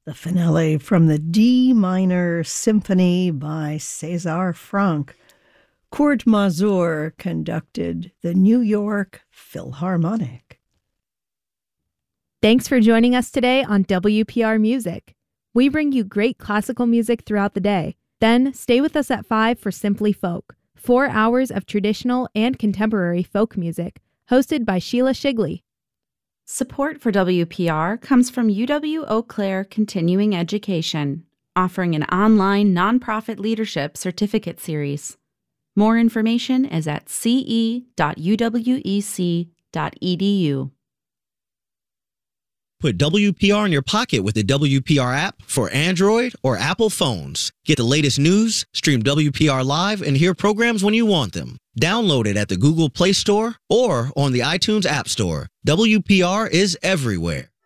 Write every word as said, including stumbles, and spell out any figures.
the finale from the D minor symphony by César Franck. Kurt Masur conducted the New York Philharmonic. Thanks for joining us today on W P R Music. We bring you great classical music throughout the day. Then stay with us at five for Simply Folk, four hours of traditional and contemporary folk music, hosted by Sheila Shigley. Support for W P R comes from U W Eau Claire Continuing Education, offering an online nonprofit leadership certificate series. More information is at c e dot u w e c dot e d u. Put W P R in your pocket with the W P R app for Android or Apple phones. Get the latest news, stream W P R live, and hear programs when you want them. Download it at the Google Play Store or on the iTunes App Store. W P R is everywhere.